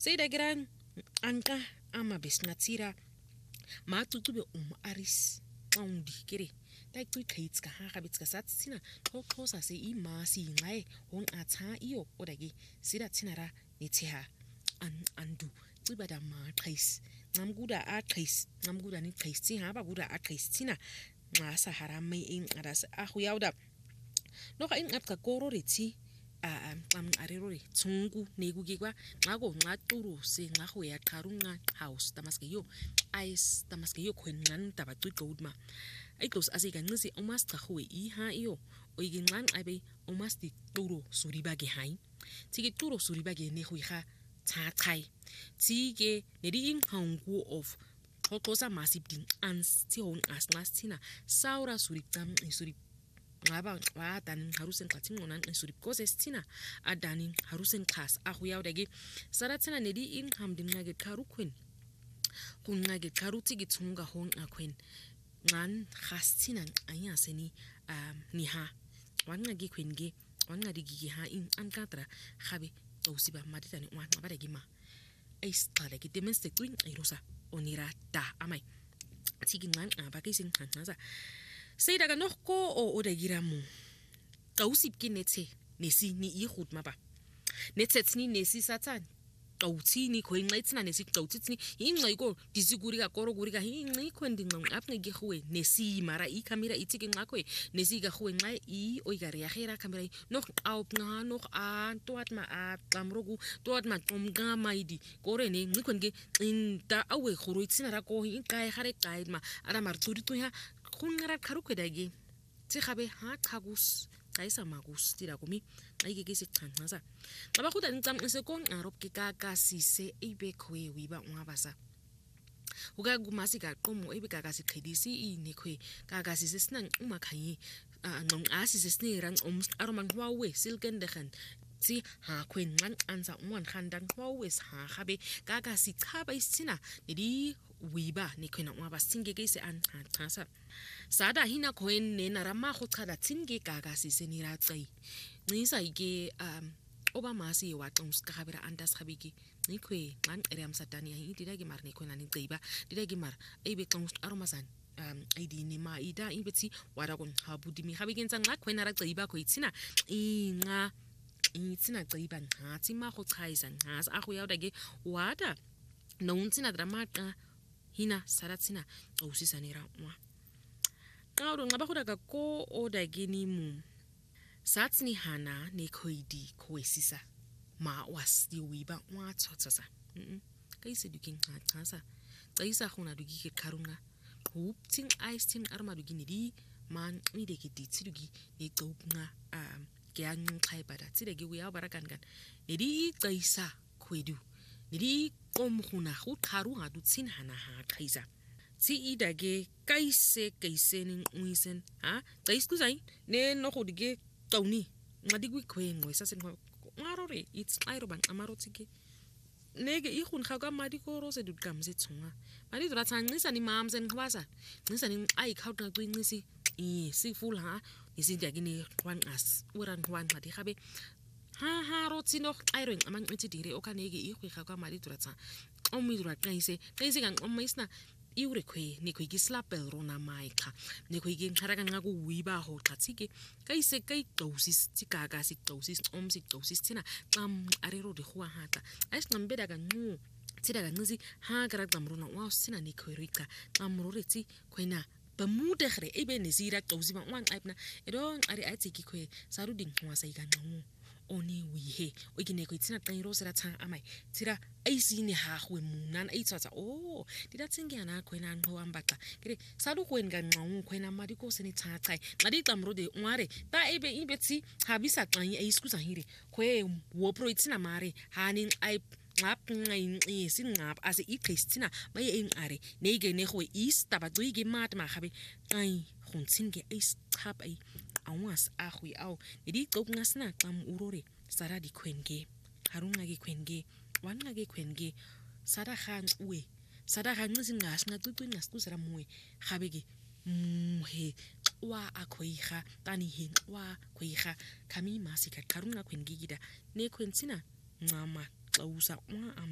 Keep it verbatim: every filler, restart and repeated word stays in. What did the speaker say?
Sayda giran anka ama besnatsira ma tutube um aris maundi kere tai tu kaitska ha kabitska satsina kokhosa se I masi ngai hon atha iyo odagi sida tsinara nitha an andu tibada ma kais ngamguda a kais ngamguda ni kais ti ha ba guda a kais tina ma sahara mai in aras a huyauda no ka in atka koro reti a am arerore tsungu negugigwa ngako ngaturu se ngako ya karunga house tamaske yo ice tamaske yo kwennan tabatu godma aitos asika ngisi omas khwe I ha iyo oigingan abe omas di turo suriba ge hai tike turo suriba ge ne huiha cha chai tike nedi in hangu of hotosa masip din ans ti hon asnas tina saura suriktam suri ngaba wa dan harusen klatin onan surip koses tina adanin harusen khas ahuyawdagi saratsana nedi in hamdin ngage karukwen kun ngage karuti gitsunga hon akwen ngan khastina anya seni um niha wanga gi kwenge wanga digi ha in ankatra khabe tosiba maditani wan ngabare ma aistale ki demenste queen irosa onira da amai tigi ngan abakisin hanza Sayda ga noch ko o odagiramu kausip kinete nesi ni I khut maba netsetni nesi satan kauti ni ko inglaitsna nesi kautitni ingay ko disiguri ga koro guri ga ingay ko ndingam apne gi khwe nesi mara I kamera itiki ngakwe nesi ga khwe ngai I oigari ya khira kamera noch auf na noch a toat ma a kamrogu toat ma tomga maidi kore ne ngikonge inta awe khoroitsina ra ko in kai khare kai ma ara marturi to ya khungara kharukwedagi tsikhabe ha khagus kaisa magus tira kumi aige kese tsanza ngaba khuda ntsam nsekong arop ke kaka sise ibe khwe wiba ngabasa uga gumasi ka qomo ibe kaka sikhedisi ine khwe kaka sise sina umakhayi ngong asise siniran um aroman wawe silken dekhan si ha khwen ngan anza umwan khandang wawe ha khabe kaka sikhaba isina nidi wiba ni khwena ngaba singe kese an thasa sada hina khoen ne narama khochada tsinge gaga sisenira tsai ngisa ike um obama si wa tons khabira andas khabiki ni khwe ngan eriam satani hi didagi mar ni khwena ni tsiba didagi mar ebe tons aromasan um idi ni ma ida ibeti wara kon habudi mi khabiki ntsa khwena ra tsiba ko itsina inga itsina tsiba ngati ma khochaisa ngas a khuyawdage wada nontsina drama hina saratsina usisanira mwa kauro ngaba khudaga ko odagini mu satsni hana ne khoidi khoesisa ma wasti wiba mwa tsotsasa mm kaise dukin ha tsasa kaisa khuna dugi ke karunga hupting ice tin arma dugi ni man ni de ke ditsidugi ne qopnga um ke an khaibada tsidege wiya barakan kan ne di kaisa khoedu ni kom khuna khu tharu ha du tsin hana ha khaisa si idage kaise kaise ning uisen ha kaisku sai ne no khodige tawni ngadigwi khwe ngoisa sen ngarore it's airo ban amaro tsike nege I khun khaga madi ko rose du gamse tsunga madi dura tsangisa ni mamsen khwasa ngisa ni ai khawta twingisi I si full ha isi dage ni kwan as uran kwan madi khabe ha ha rotsi no iron amang iti dire okanege I khwe khaga madi dura tsa omi dura kaise kaise gang omaisna iure kwe ni kwe gislapel rona maika ni kwe gi kharaga ngaku wiba ho tatsike kaise kai dosis tikaga sik dosis om sik dosis tina tam arero de khwa hata ais ngambeda ga ngu tsida ga ngizi ha gara tamrona wa sina ni kwe rika tamroreti kwena bamude khre ebe ne zira dosis ba wan aipna edo ari aitsiki kwe sarudin khwa sai ga ngu oni wihe ogine ko itsina tairo sera tsa amai tira aisini ha khwe munan aitsatsa oh dida tsingiana khwena ngo ambata kire salu khwenga nqawu khwena madi ko seni tsa tsai madi tamrode ngware ta ebe ibetsi habisa qanyi aiskuza hire khwe wo pro itsina mare hanin ai ngap ngai isin ngap ase I kristina mai en are nege ne khwe is tabaduige mat ma khabe ai khunsinge is khap ai awas ahui au idi qogngasna tam urore sara di khwenge harunga ge khwenge wanga ge khwenge sara khan uwe sara khan ngizingas na tutu ngas ku sara muwe khabege muhe wa akhoiha tani hin wa khoiha khami masika karunga khwenge gida ne khwensina ngama xawusa wa